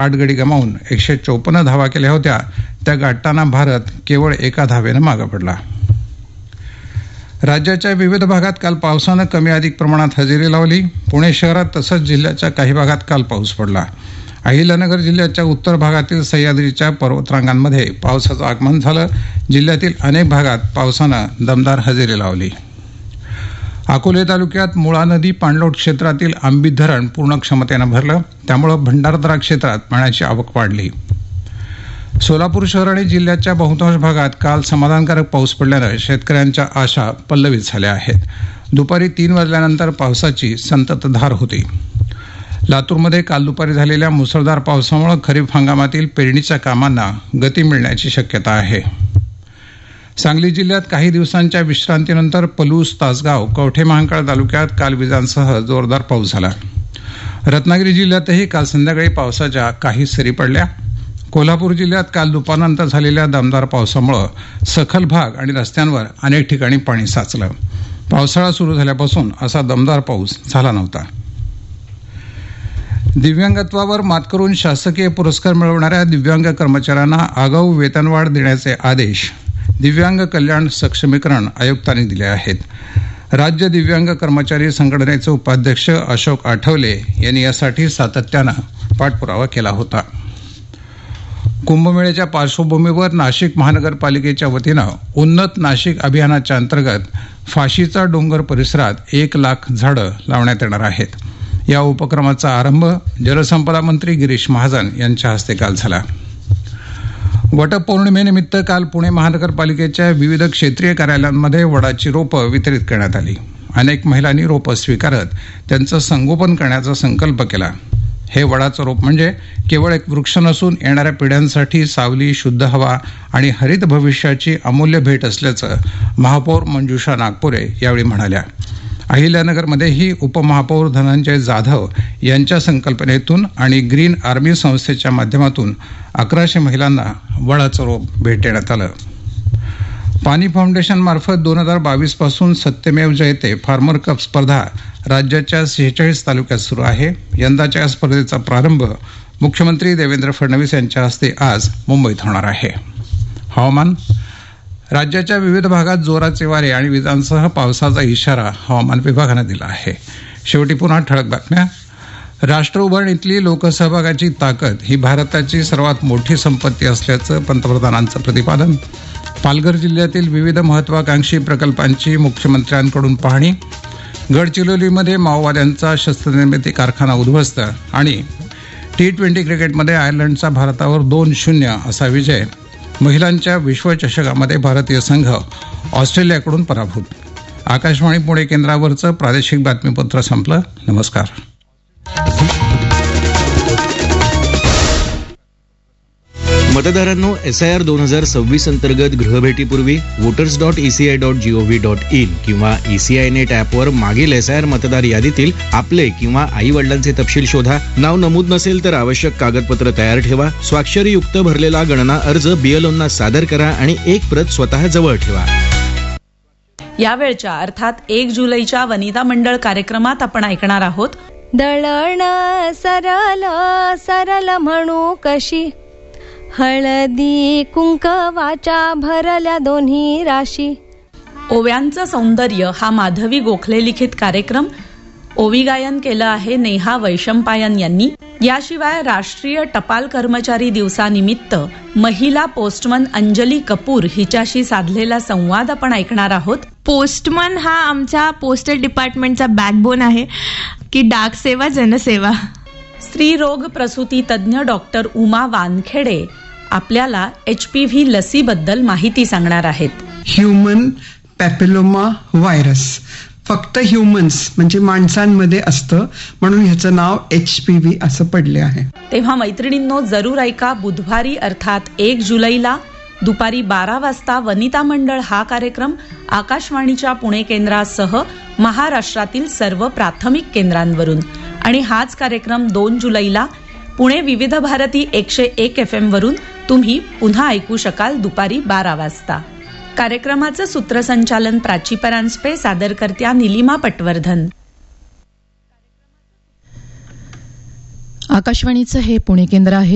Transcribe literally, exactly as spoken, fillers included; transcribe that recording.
आठ गडी गमावून एकशे चौपन्न धावा केल्या होत्या त्या गाठताना भारत केवळ एका धावेनं मागं पडला. राज्याच्या विविध भागात काल पावसानं कमी अधिक प्रमाणात हजेरी लावली. पुणे शहरात तसंच जिल्ह्याच्या काही भागात काल पाऊस पडला. अहिल्यानगर जिल्ह्याच्या उत्तर भागातील सह्याद्रीच्या पर्वतरांगांमध्ये पावसाचं आगमन झालं. जिल्ह्यातील अनेक भागात पावसानं दमदार हजेरी लावली. अकोले तालुक्यात मुळा नदी पाणलोट क्षेत्रातील आंबी धरण पूर्ण क्षमतेनं भरलं. त्यामुळे भंडारदरा क्षेत्रात पाण्याची आवक वाढली. सोलापूर शहर आणि जिल्ह्याच्या बहुतांश भागात काल समाधानकारक पाऊस पडल्यानं शेतकऱ्यांच्या आशा पल्लवित झाल्या आहेत. दुपारी तीन वाजल्यानंतर पावसाची संततधार होती. लातूरमध्ये काल दुपारी झालेल्या मुसळधार पावसामुळे खरीप हंगामातील पेरणीच्या कामांना गती मिळण्याची शक्यता आहे. सांगली जिल्ह्यात काही दिवसांच्या विश्रांतीनंतर पलूस, तासगाव, कवठे महांकाळ तालुक्यात काल विजांसह जोरदार पाऊस झाला. रत्नागिरी जिल्ह्यातही काल संध्याकाळी पावसाच्या काही सरी पडल्या. कोल्हापूर जिल्ह्यात काल दुपारनंतर झालेल्या दमदार पावसामुळे सखल भाग आणि रस्त्यांवर अनेक ठिकाणी पाणी साचलं. पावसाळा सुरू झाल्यापासून असा दमदार पाऊस झाला नव्हता. दिव्यांगत्वावर मात करून शासकीय पुरस्कार मिळवणाऱ्या दिव्यांग कर्मचाऱ्यांना आगाऊ वेतनवाढ देण्याचे आदेश दिव्यांग कल्याण सक्षमीकरण आयुक्तांनी दिले आहेत. राज्य दिव्यांग कर्मचारी संघटनेचे उपाध्यक्ष अशोक आठवले यांनी यासाठी सातत्यानं पाठपुरावा केला होता. कुंभमेळ्याच्या पार्श्वभूमीवर नाशिक महानगरपालिकेच्या वतीनं उन्नत नाशिक अभियानाच्या अंतर्गत फाशीचा डोंगर परिसरात एक लाख झाडं लावण्यात येणार आहेत. या उपक्रमाचा आरंभ जलसंपदा मंत्री गिरीश महाजन यांच्या हस्ते काल झाला. वटपौर्णिमेनिमित्त काल पुणे महानगरपालिकेच्या विविध क्षेत्रीय कार्यालयांमध्ये वडाची रोपं वितरित करण्यात आली. अनेक महिलांनी रोपं स्वीकारत त्यांचं संगोपन करण्याचा संकल्प केला. हे वडाचं रोप म्हणजे केवळ एक वृक्ष नसून येणाऱ्या पिढ्यांसाठी सावली, शुद्ध हवा आणि हरित भविष्याची अमूल्य भेट असल्याचं महापौर मंजुषा नागपुरे यावेळी म्हणाल्या. अहिल्यानगरमध्येही उपमहापौर धनंजय जाधव यांच्या संकल्पनेतून आणि ग्रीन आर्मी संस्थेच्या माध्यमातून अकराशे महिलांना वडाचं रोप भेट देण्यात आलं. पाणी फाउंडेशन मार्फत दोन हजार बावीस पासून सत्यमेव जयते फार्मर कप स्पर्धा राज्याच्या शेहेचाळीस तालुक्यात सुरू आहे. यंदाच्या या स्पर्धेचा प्रारंभ मुख्यमंत्री देवेंद्र फडणवीस यांच्या हस्ते आज मुंबईत होणार आहे. हवामान. राज्याच्या विविध भागात जोराचे वारे आणि विजांसह पावसाचा इशारा हवामान विभागानं दिला आहे. शेवटी पुन्हा ठळक बातम्या. राष्ट्र उभारणीतली लोकसहभागाची ताकद ही भारताची सर्वात मोठी संपत्ती असल्याचं पंतप्रधानांचं प्रतिपादन. पालघर जिल्ह्यातील विविध महत्वाकांक्षी प्रकल्पांची मुख्यमंत्र्यांकडून पाहणी. गडचिरोलीमध्ये माओवाद्यांचा शस्त्रनिर्मिती कारखाना उद्ध्वस्त आणि टी ट्वेंटी क्रिकेटमध्ये आयर्लंडचा भारतावर दोन शून्य असा विजय. महिलांच्या विश्वचषकामध्ये भारतीय संघ ऑस्ट्रेलियाकडून पराभूत. आकाशवाणी पुणे केंद्रावरचं प्रादेशिक बातमीपत्र संपलं. नमस्कार. मतदारांनो, एस आय आर दोन हजार सव्वीस अंतर्गत गृहभेटीपूर्वी voters dot ECI dot G O V dot in किंवा ईसीआय नेट ॲपवर मागील एस आय आर मतदार यादीतील आपले किंवा आई वडिलांचे तपशील शोधा. नाव नमूद नसेल तर आवश्यक कागदपत्र तयार ठेवा. स्वाक्षरीयुक्त भरलेला गणना अर्ज बीएलओंना सादर करा आणि एक प्रत स्वतः जवळ ठेवा. यावेळच्या अर्थात एक जुलैच्या वनिता मंडळ कार्यक्रमात आपण ऐकणार आहोत. दळण सरल सरल म्हणू कशी, हळदी कुंकवाच्या भरल्या दोन्ही राशी. ओव्यांचं सौंदर्य हा माधवी गोखले लिखित कार्यक्रम. ओवी गायन केलं आहे नेहा वैशंपायन यांनी. याशिवाय राष्ट्रीय टपाल कर्मचारी दिवसानिमित्त महिला पोस्टमन अंजली कपूर हिच्याशी साधलेला संवाद आपण ऐकणार आहोत. पोस्टमन हा आमच्या पोस्टल डिपार्टमेंटचा बॅकबोन आहे की डाक सेवा जनसेवा. स्त्रीरोग प्रसूती तज्ज्ञ डॉक्टर उमा वानखेडे आपल्याला एच पी व्ही लसीबद्दल माहिती सांगणार आहेत. ह्युमन पॅपिलोमा व्हायरस फक्त ह्युमन्स म्हणजे माणसांमध्ये असतं, म्हणून ह्याचं नाव एच पी व्ही असं पडले आहे. तेव्हा मैत्रिणींनो, जरूर ऐका. बुधवारी अर्थात एक जुलैला दुपारी बारा वाजता वनिता मंडळ हा कार्यक्रम आकाशवाणीच्या पुणे केंद्रासह महाराष्ट्रातील सर्व प्राथमिक केंद्रांवरून. आणि हाच कार्यक्रम दोन जुलैला पुणे विविध भारती एकशे एक एफ एम वरून तुम्ही पुन्हा ऐकू शकाल दुपारी बारा वाजता. कार्यक्रमाचं सूत्रसंचालन प्राची परांजपे, सादरकर्त्या निलिमा पटवर्धन. आकाशवाणीचं हे पुणे केंद्र आहे.